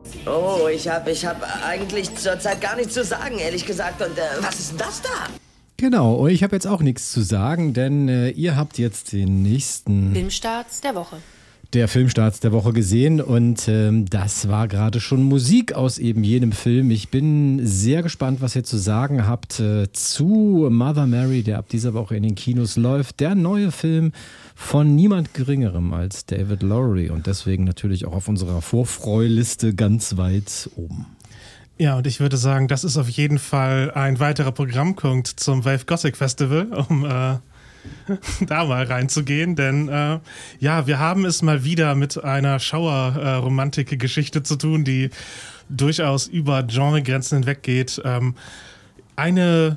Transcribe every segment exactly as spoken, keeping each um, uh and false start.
Oh, ich hab, ich hab eigentlich zurzeit gar nichts zu sagen, ehrlich gesagt. Und äh, was ist denn das da? Genau, ich habe jetzt auch nichts zu sagen, denn äh, ihr habt jetzt den nächsten Filmstarts der Woche. Der Filmstarts der Woche gesehen und ähm, das war gerade schon Musik aus eben jenem Film. Ich bin sehr gespannt, was ihr zu sagen habt äh, zu Mother Mary, der ab dieser Woche in den Kinos läuft. Der neue Film von niemand Geringerem als David Lowery und deswegen natürlich auch auf unserer Vorfreuliste ganz weit oben. Ja, und ich würde sagen, das ist auf jeden Fall ein weiterer Programmpunkt zum Wave Gothic Festival, um äh, da mal reinzugehen, denn äh, ja, wir haben es mal wieder mit einer Schauer-Romantik-Geschichte zu tun, die durchaus über Genregrenzen hinweggeht. Ähm, eine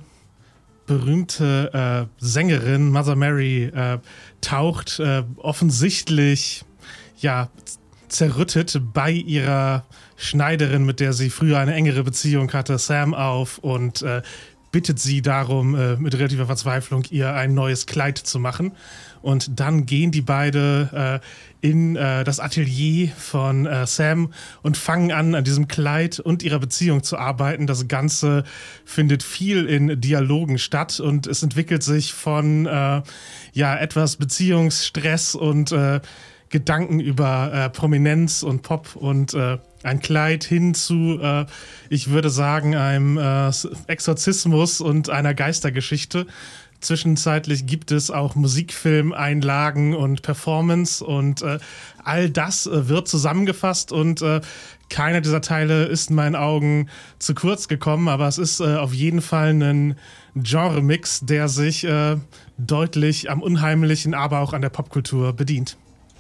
berühmte äh, Sängerin, Mother Mary, äh, taucht äh, offensichtlich ja zerrüttet bei ihrer Schneiderin, mit der sie früher eine engere Beziehung hatte, Sam, auf und äh, bittet sie darum, äh, mit relativer Verzweiflung ihr ein neues Kleid zu machen. Und dann gehen die beide äh, in äh, das Atelier von äh, Sam und fangen an, an diesem Kleid und ihrer Beziehung zu arbeiten. Das Ganze findet viel in Dialogen statt und es entwickelt sich von äh, ja, etwas Beziehungsstress und äh, Gedanken über äh, Prominenz und Pop und äh, ein Kleid hin zu, äh, ich würde sagen, einem äh, Exorzismus und einer Geistergeschichte. Zwischenzeitlich gibt es auch Musikfilmeinlagen und Performance und äh, all das äh, wird zusammengefasst und äh, keiner dieser Teile ist in meinen Augen zu kurz gekommen, aber es ist äh, auf jeden Fall ein Genre-Mix, der sich äh, deutlich am Unheimlichen, aber auch an der Popkultur bedient.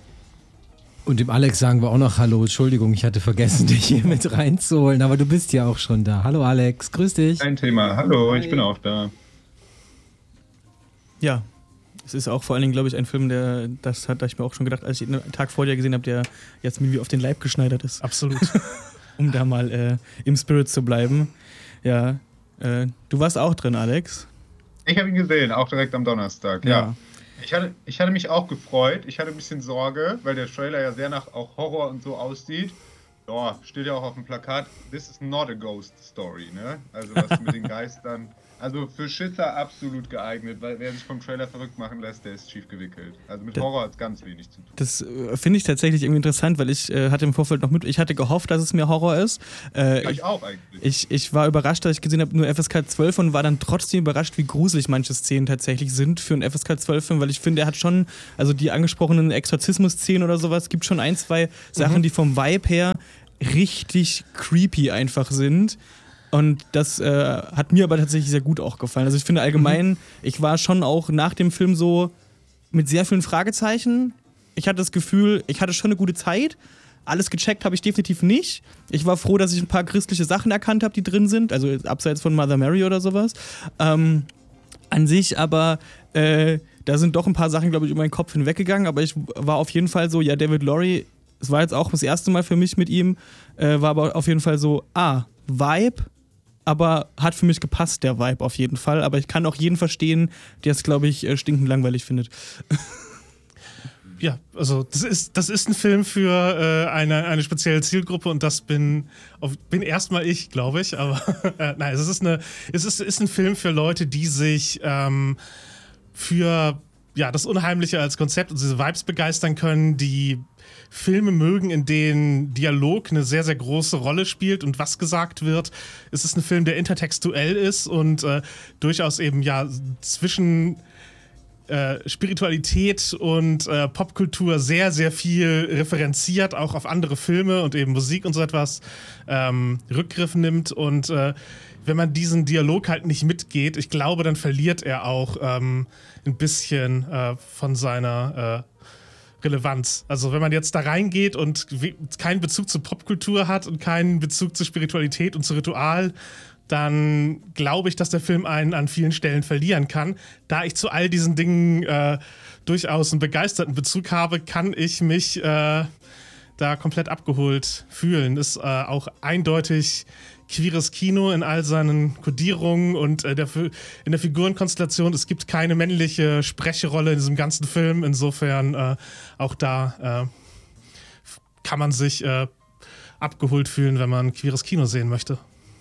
Und dem Alex sagen wir auch noch Hallo. Entschuldigung, ich hatte vergessen, dich hier mit reinzuholen, aber du bist ja auch schon da. Hallo Alex, grüß dich. Kein Thema. Hallo, Hi. Ich bin auch da. Ja, es ist auch vor allen Dingen, glaube ich, ein Film, der, das hatte ich mir auch schon gedacht, als ich ihn einen Tag vor dir gesehen habe, der jetzt mir wie auf den Leib geschneidert ist. Absolut. Um da mal äh, im Spirit zu bleiben. Ja, äh, du warst auch drin, Alex. Ich habe ihn gesehen, auch direkt am Donnerstag, ja. ja. Ich hatte, ich hatte mich auch gefreut. Ich hatte ein bisschen Sorge, weil der Trailer ja sehr nach auch Horror und so aussieht. Ja, steht ja auch auf dem Plakat, this is not a ghost story, ne? Also was mit den Geistern. Also für Schisser absolut geeignet, weil wer sich vom Trailer verrückt machen lässt, der ist schief gewickelt. Also mit Horror hat es ganz wenig zu tun. Das äh, finde ich tatsächlich irgendwie interessant, weil ich äh, hatte im Vorfeld noch mit, ich hatte gehofft, dass es mehr Horror ist. Äh, ich, ich auch eigentlich. Ich, ich war überrascht, dass ich gesehen habe, nur F S K zwölf und war dann trotzdem überrascht, wie gruselig manche Szenen tatsächlich sind für einen F S K zwölf Film, weil ich finde, er hat schon, also die angesprochenen Exorzismus-Szenen oder sowas, gibt schon ein, zwei Sachen, mhm. die vom Vibe her richtig creepy einfach sind. Und das äh, hat mir aber tatsächlich sehr gut auch gefallen. Also ich finde allgemein, mhm. ich war schon auch nach dem Film so mit sehr vielen Fragezeichen. Ich hatte das Gefühl, ich hatte schon eine gute Zeit. Alles gecheckt habe ich definitiv nicht. Ich war froh, dass ich ein paar christliche Sachen erkannt habe, die drin sind. Also abseits von Mother Mary oder sowas. Ähm, an sich aber, äh, da sind doch ein paar Sachen, glaube ich, über meinen Kopf hinweggegangen. Aber ich war auf jeden Fall so, ja, David Lowery, es war jetzt auch das erste Mal für mich mit ihm, äh, war aber auf jeden Fall so, ah, Vibe, aber hat für mich gepasst, der Vibe auf jeden Fall. Aber ich kann auch jeden verstehen, der es, glaube ich, stinkend langweilig findet. Ja, also das ist, das ist ein Film für äh, eine, eine spezielle Zielgruppe und das bin, auf, bin erstmal ich, glaube ich. Aber äh, nein, es ist, eine, es ist, ist ein Film für Leute, die sich ähm, für ja, das Unheimliche als Konzept und diese Vibes begeistern können, die Filme mögen, in denen Dialog eine sehr, sehr große Rolle spielt und was gesagt wird. Es ist ein Film, der intertextuell ist und äh, durchaus eben ja zwischen äh, Spiritualität und äh, Popkultur sehr, sehr viel referenziert, auch auf andere Filme und eben Musik und so etwas ähm, Rückgriff nimmt. Und äh, wenn man diesen Dialog halt nicht mitgeht, ich glaube, dann verliert er auch ähm, ein bisschen äh, von seiner äh, Relevanz. Also wenn man jetzt da reingeht und keinen Bezug zur Popkultur hat und keinen Bezug zur Spiritualität und zu Ritual, dann glaube ich, dass der Film einen an vielen Stellen verlieren kann. Da ich zu all diesen Dingen äh, durchaus einen begeisterten Bezug habe, kann ich mich äh, da komplett abgeholt fühlen. Ist äh, auch eindeutig queeres Kino in all seinen Kodierungen und äh, der, in der Figurenkonstellation. Es gibt keine männliche Sprechrolle in diesem ganzen Film. Insofern äh, auch da äh, kann man sich äh, abgeholt fühlen, wenn man queeres Kino sehen möchte.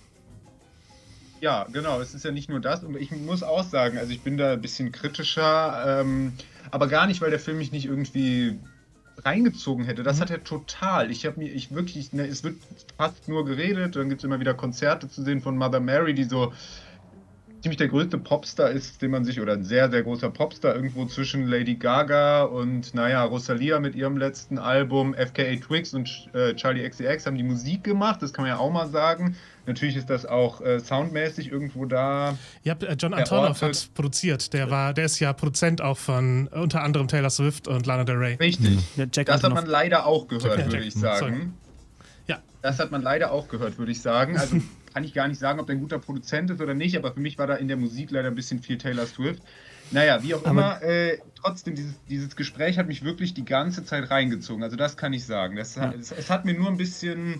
Ja, genau, es ist ja nicht nur das. Und ich muss auch sagen, also ich bin da ein bisschen kritischer, ähm, aber gar nicht, weil der Film mich nicht irgendwie reingezogen hätte. Das mhm. hat er total. Ich habe mir, ich wirklich, ne, es wird fast nur geredet, dann gibt es immer wieder Konzerte zu sehen von Mother Mary, die so ziemlich der größte Popstar ist, den man sich, oder ein sehr, sehr großer Popstar irgendwo zwischen Lady Gaga und, naja, Rosalia mit ihrem letzten Album, F K A Twigs und äh, Charli X C X haben die Musik gemacht, das kann man ja auch mal sagen. Natürlich ist das auch äh, soundmäßig irgendwo da. Ja, John Antonoff hat produziert. Der war, der ist ja Produzent auch von unter anderem Taylor Swift und Lana Del Rey. Richtig. Mhm. Ja, Jack das Antonoff. hat man leider auch gehört, Jack, würde Jack, ich sagen. sorry. Ja. Das hat man leider auch gehört, würde ich sagen. Also kann ich gar nicht sagen, ob der ein guter Produzent ist oder nicht, aber für mich war da in der Musik leider ein bisschen viel Taylor Swift. Naja, wie auch immer, äh, trotzdem, dieses, dieses Gespräch hat mich wirklich die ganze Zeit reingezogen. Also das kann ich sagen. Das, ja. es, es hat mir nur ein bisschen,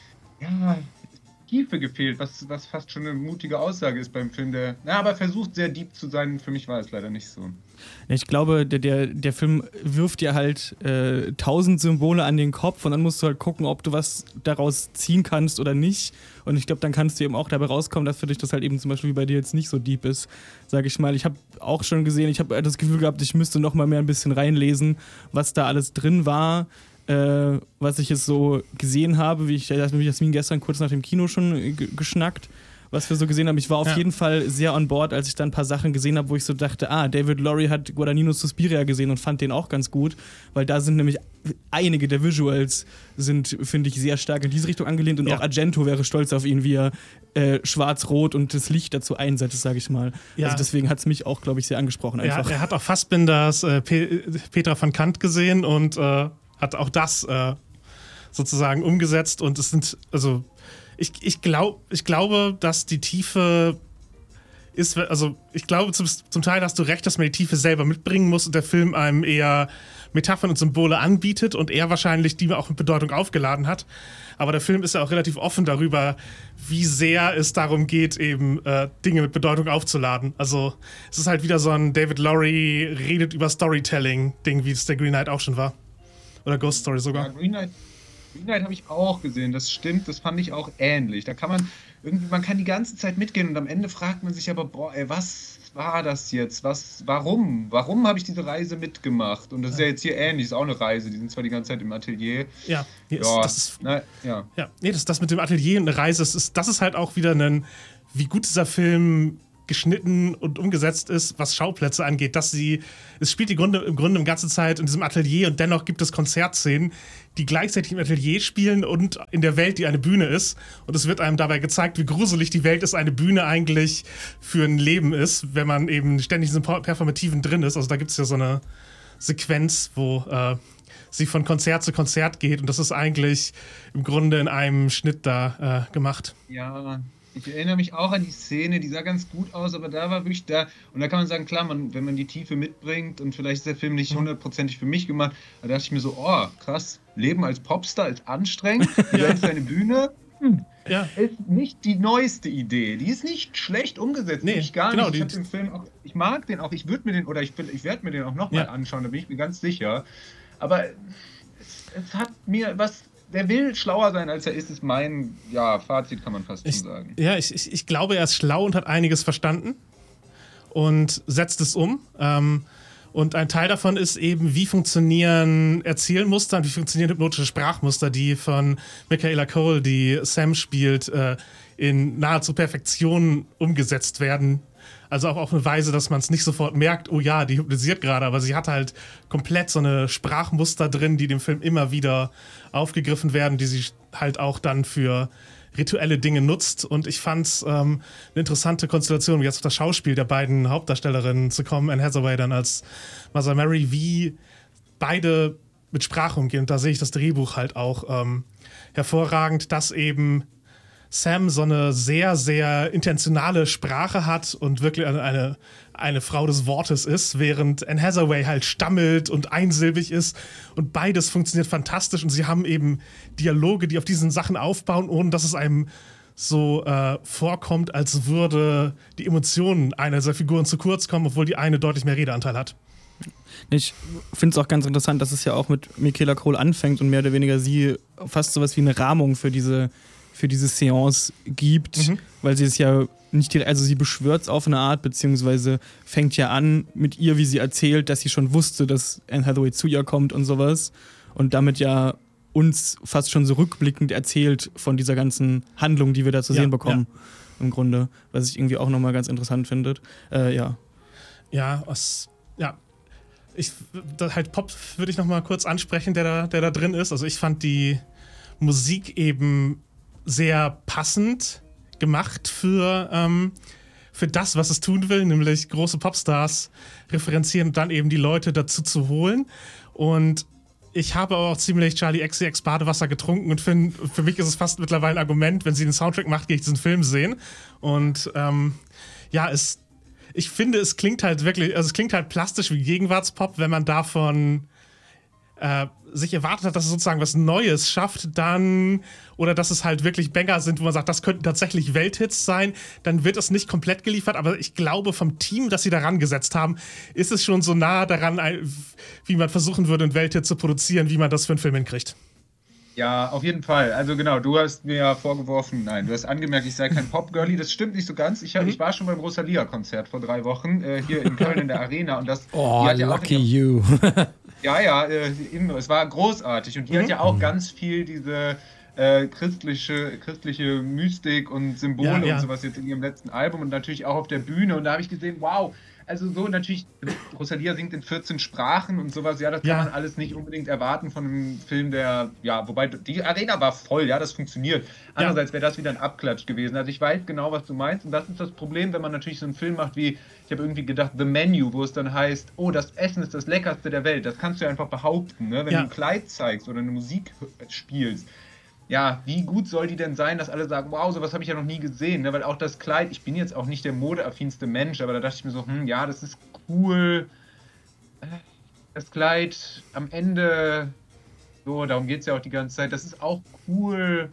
ja, Tiefe gefehlt, was, was fast schon eine mutige Aussage ist beim Film, der, na, aber versucht sehr deep zu sein. Für mich war es leider nicht so. Ich glaube, der, der, der Film wirft dir halt äh, tausend Symbole an den Kopf und dann musst du halt gucken, ob du was daraus ziehen kannst oder nicht. Und ich glaube, dann kannst du eben auch dabei rauskommen, dass für dich das halt eben zum Beispiel wie bei dir jetzt nicht so deep ist, sage ich mal. Ich habe auch schon gesehen, ich habe das Gefühl gehabt, ich müsste noch mal mehr ein bisschen reinlesen, was da alles drin war. Äh, was ich jetzt so gesehen habe, wie ich, da hat mich Jasmin gestern kurz nach dem Kino schon g- geschnackt, was wir so gesehen haben. Ich war auf ja. jeden Fall sehr on board, als ich dann ein paar Sachen gesehen habe, wo ich so dachte, ah, David Lowry hat Guadagnino Suspiria gesehen und fand den auch ganz gut, weil da sind nämlich einige der Visuals sind, finde ich, sehr stark in diese Richtung angelehnt und ja. auch Argento wäre stolz auf ihn, wie er äh, schwarz-rot und das Licht dazu einsetzt, sage ich mal. Ja. Also deswegen hat es mich auch, glaube ich, sehr angesprochen einfach. Ja, er hat auch Fassbinders äh, Pe- Petra van Kant gesehen und äh hat auch das äh, sozusagen umgesetzt und es sind, also ich, ich, glaub, ich glaube, dass die Tiefe ist, also ich glaube zum, zum Teil hast du recht, dass man die Tiefe selber mitbringen muss und der Film einem eher Metaphern und Symbole anbietet und er wahrscheinlich die auch mit Bedeutung aufgeladen hat, aber der Film ist ja auch relativ offen darüber, wie sehr es darum geht, eben äh, Dinge mit Bedeutung aufzuladen. Also es ist halt wieder so ein David Lowry redet über Storytelling-Ding, wie es der Green Knight auch schon war. Oder Ghost Story sogar. Ja, Green Knight, Green Knight habe ich auch gesehen, das stimmt, das fand ich auch ähnlich. Da kann man irgendwie, man kann die ganze Zeit mitgehen und am Ende fragt man sich aber, boah, ey, was war das jetzt? Was, warum? Warum habe ich diese Reise mitgemacht? Und das ist ja jetzt hier ähnlich, ist auch eine Reise, die sind zwar die ganze Zeit im Atelier. Ja, hier ja, ist, das ist, na, ja. ja, nee, das, das mit dem Atelier und eine Reise, das ist, das ist halt auch wieder ein, wie gut dieser Film geschnitten und umgesetzt ist, was Schauplätze angeht, dass sie, es spielt die Grunde, im Grunde die ganze Zeit in diesem Atelier und dennoch gibt es Konzertszenen, die gleichzeitig im Atelier spielen und in der Welt, die eine Bühne ist. Und es wird einem dabei gezeigt, wie gruselig die Welt ist, eine Bühne eigentlich für ein Leben ist, wenn man eben ständig in diesem Performativen drin ist. Also da gibt es ja so eine Sequenz, wo äh, sie von Konzert zu Konzert geht und das ist eigentlich im Grunde in einem Schnitt da äh, gemacht. Ja, ich erinnere mich auch an die Szene, die sah ganz gut aus, aber da war wirklich da, und da kann man sagen, klar, man, wenn man die Tiefe mitbringt und vielleicht ist der Film nicht hundertprozentig für mich gemacht, da dachte ich mir so, oh, krass, Leben als Popstar ist anstrengend, die Welt ist eine Bühne, hm. Ja. Ist nicht die neueste Idee, die ist nicht schlecht umgesetzt, nee, ich gar genau, nicht, ich hab den Film auch, ich mag den auch, ich würde mir den, oder ich, ich werde mir den auch nochmal ja. anschauen, da bin ich mir ganz sicher, aber es, es hat mir was. Der will schlauer sein, als er ist, ist mein ja, Fazit, kann man fast ich, schon sagen. Ja, ich, ich, ich glaube, er ist schlau und hat einiges verstanden und setzt es um. Ähm, und ein Teil davon ist eben, wie funktionieren Erzählmuster und wie funktionieren hypnotische Sprachmuster, die von Michaela Cole, die Sam spielt, äh, in nahezu Perfektion umgesetzt werden. Also auch auf eine Weise, dass man es nicht sofort merkt, oh ja, die hypnotisiert gerade, aber sie hat halt komplett so eine Sprachmuster drin, die dem Film immer wieder aufgegriffen werden, die sie halt auch dann für rituelle Dinge nutzt. Und ich fand es ähm, eine interessante Konstellation, jetzt auf das Schauspiel der beiden Hauptdarstellerinnen zu kommen, Anne Hathaway dann als Mother Mary, wie beide mit Sprache umgehen. Und da sehe ich das Drehbuch halt auch ähm, hervorragend, dass eben Sam so eine sehr, sehr intentionale Sprache hat und wirklich eine, eine Frau des Wortes ist, während Anne Hathaway halt stammelt und einsilbig ist und beides funktioniert fantastisch und sie haben eben Dialoge, die auf diesen Sachen aufbauen, ohne dass es einem so äh, vorkommt, als würde die Emotionen einer dieser Figuren zu kurz kommen, obwohl die eine deutlich mehr Redeanteil hat. Ich finde es auch ganz interessant, dass es ja auch mit Michaela Coel anfängt und mehr oder weniger sie fast sowas wie eine Rahmung für diese, für diese Seance gibt, mhm. weil sie es ja nicht direkt, also sie beschwört es auf eine Art, beziehungsweise fängt ja an mit ihr, wie sie erzählt, dass sie schon wusste, dass Anne Hathaway zu ihr kommt und sowas und damit ja uns fast schon so rückblickend erzählt von dieser ganzen Handlung, die wir da zu ja, sehen bekommen, ja. im Grunde, was ich irgendwie auch nochmal ganz interessant finde. Äh, ja. Ja, was, ja. Ich, da, halt Pop würde ich nochmal kurz ansprechen, der da, der da drin ist. Also ich fand die Musik eben sehr passend gemacht für, ähm, für das, was es tun will, nämlich große Popstars referenzieren und dann eben die Leute dazu zu holen. Und ich habe aber auch ziemlich Charli X C X Badewasser getrunken und find, für mich ist es fast mittlerweile ein Argument, wenn sie einen Soundtrack macht, gehe ich diesen Film sehen. Und ähm, ja, es, ich finde, es klingt halt wirklich, also es klingt halt plastisch wie Gegenwartspop, wenn man davon äh, sich erwartet hat, dass es sozusagen was Neues schafft, dann, oder dass es halt wirklich Banger sind, wo man sagt, das könnten tatsächlich Welthits sein, dann wird es nicht komplett geliefert, aber ich glaube, vom Team, das sie daran gesetzt haben, ist es schon so nah daran, wie man versuchen würde, einen Welthit zu produzieren, wie man das für einen Film hinkriegt. Ja, auf jeden Fall. Also genau, du hast mir ja vorgeworfen, nein, du hast angemerkt, ich sei kein Pop-Girlie. Das stimmt nicht so ganz. Ich, hab, mhm. ich war schon beim Rosalia-Konzert vor drei Wochen äh, hier in Köln in der Arena. Und das, oh, ja lucky you. Ja, ja, äh, es war großartig. Und die mhm. hat ja auch mhm. ganz viel diese äh, christliche, christliche Mystik und Symbole ja, ja. und sowas jetzt in ihrem letzten Album und natürlich auch auf der Bühne. Und da habe ich gesehen, wow, also so natürlich, Rosalia singt in vierzehn Sprachen und sowas, ja, das kann ja. man alles nicht unbedingt erwarten von einem Film, der, ja, wobei die Arena war voll, ja, das funktioniert. Andererseits wäre das wieder ein Abklatsch gewesen. Also ich weiß genau, was du meinst und das ist das Problem, wenn man natürlich so einen Film macht wie, ich habe irgendwie gedacht, The Menu, wo es dann heißt, oh, das Essen ist das Leckerste der Welt. Das kannst du einfach behaupten, ne? Wenn ja. du ein Kleid zeigst oder eine Musik spielst. Ja, wie gut soll die denn sein, dass alle sagen, wow, sowas habe ich ja noch nie gesehen, ne? Weil auch das Kleid, ich bin jetzt auch nicht der modeaffinste Mensch, aber da dachte ich mir so, hm, ja, das ist cool. Das Kleid am Ende, so, darum geht es ja auch die ganze Zeit, das ist auch cool.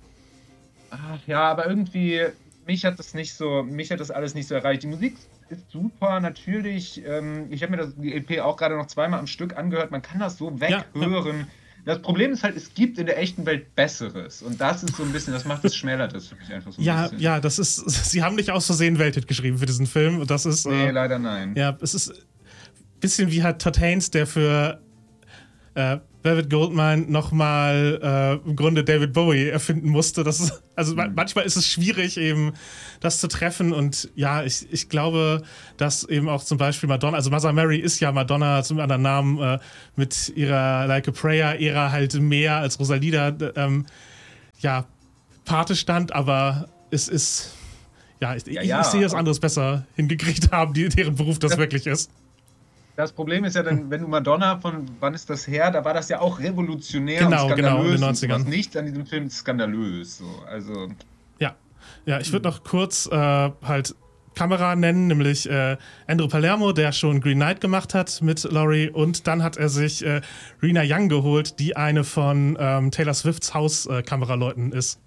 Ach, ja, aber irgendwie, mich hat das nicht so, mich hat das alles nicht so erreicht. Die Musik ist super, natürlich. Ähm, ich habe mir das, die E P auch gerade noch zweimal am Stück angehört, man kann das so weghören. Ja, ja. Das Problem ist halt, es gibt in der echten Welt Besseres. Und das ist so ein bisschen, das macht es schmälert das für mich einfach so ein ja, bisschen. Ja, das ist, sie haben nicht aus Versehen Welthit geschrieben für diesen Film. Und das ist, nee, äh, leider nein. Ja, es ist ein bisschen wie halt Todd Haynes, der für äh, Velvet Goldmine nochmal äh, im Grunde David Bowie erfinden musste. Das ist, also mhm. manchmal ist es schwierig, eben das zu treffen. Und ja, ich, ich glaube, dass eben auch zum Beispiel Madonna, also Mother Mary ist ja Madonna zum anderen Namen äh, mit ihrer Like a Prayer-Ära halt mehr als Rosalida ähm, ja, Pate stand, aber es ist, ja, ich, ja, ich, ja. ich sehe, dass anderes besser hingekriegt haben, die, deren Beruf das, das wirklich ist. Das Problem ist ja dann, wenn du Madonna von, wann ist das her, da war das ja auch revolutionär genau, und skandalös. Genau, in den neunzigern. Nichts an diesem Film ist skandalös. So. Also ja. ja, ich würde noch kurz äh, halt Kamera nennen, nämlich äh, Andrew Palermo, der schon Green Knight gemacht hat mit Laurie und dann hat er sich äh, Rena Young geholt, die eine von ähm, Taylor Swifts Hauskameraleuten äh, ist.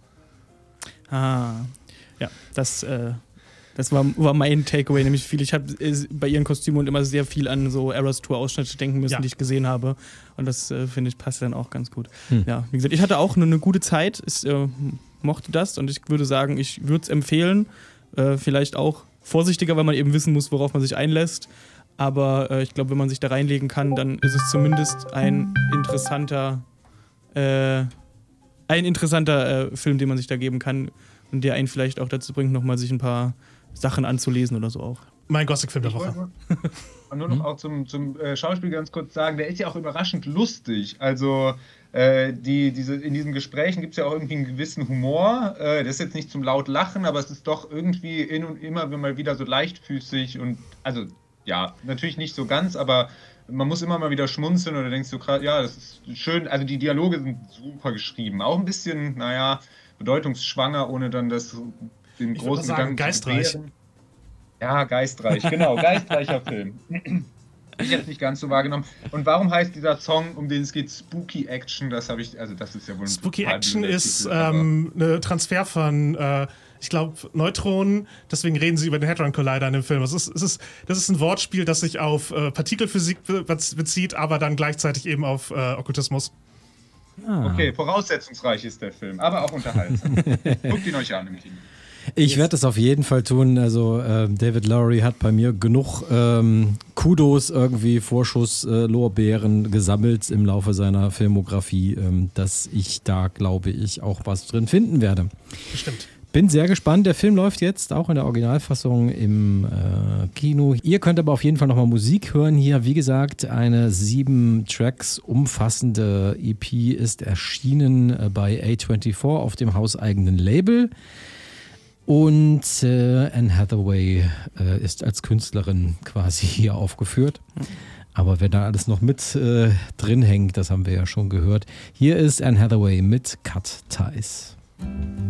Ah, ja, das äh Das war, war mein Takeaway, nämlich viel. Ich habe bei ihren Kostümen immer sehr viel an so Eras Tour Ausschnitte denken müssen, ja. die ich gesehen habe. Und das, äh, finde ich, passt dann auch ganz gut. Hm. Ja, wie gesagt, ich hatte auch eine, eine gute Zeit. Ich äh, mochte das und ich würde sagen, ich würde es empfehlen. Äh, vielleicht auch vorsichtiger, weil man eben wissen muss, worauf man sich einlässt. Aber äh, ich glaube, wenn man sich da reinlegen kann, dann ist es zumindest ein interessanter, äh, ein interessanter äh, Film, den man sich da geben kann und der einen vielleicht auch dazu bringt, nochmal sich ein paar Sachen anzulesen oder so auch. Mein Gothic-Film der Woche. Und nur noch auch zum, zum äh, Schauspiel ganz kurz sagen, der ist ja auch überraschend lustig. Also äh, die, diese, in diesen Gesprächen gibt es ja auch irgendwie einen gewissen Humor. Äh, das ist jetzt nicht zum laut Lachen, aber es ist doch irgendwie in und immer mal wieder so leichtfüßig und also ja, natürlich nicht so ganz, aber man muss immer mal wieder schmunzeln oder denkst du gerade, ja, das ist schön. Also die Dialoge sind super geschrieben. Auch ein bisschen, naja, bedeutungsschwanger, ohne dann das den ich großen sagen, Gedanken geistreich. zu Ja, geistreich, genau, geistreicher Film. Ich hätte es nicht ganz so wahrgenommen. Und warum heißt dieser Song, um den es geht, Spooky Action? Das habe ich, also das ist ja wohl ein Spooky Action ist ähm, eine Transfer von äh, ich glaube, Neutronen, deswegen reden sie über den Hadron Collider in dem Film. Es ist, es ist, das ist ein Wortspiel, das sich auf äh, Partikelphysik be- bezieht, aber dann gleichzeitig eben auf äh, Okkultismus. Ah. Okay, voraussetzungsreich ist der Film, aber auch unterhaltsam. Guckt ihn euch an im Kino. Ich werde es auf jeden Fall tun. Also äh, David Lowery hat bei mir genug ähm, Kudos, irgendwie Vorschusslorbeeren äh, gesammelt im Laufe seiner Filmografie, ähm, dass ich da, glaube ich, auch was drin finden werde. Bestimmt. Bin sehr gespannt. Der Film läuft jetzt auch in der Originalfassung im äh, Kino. Ihr könnt aber auf jeden Fall nochmal Musik hören hier. Wie gesagt, eine sieben Tracks umfassende E P ist erschienen äh, bei A vierundzwanzig auf dem hauseigenen Label. Und äh, Anne Hathaway äh, ist als Künstlerin quasi hier aufgeführt. Aber wer da alles noch mit äh, drin hängt, das haben wir ja schon gehört. Hier ist Anne Hathaway mit Cut Ties.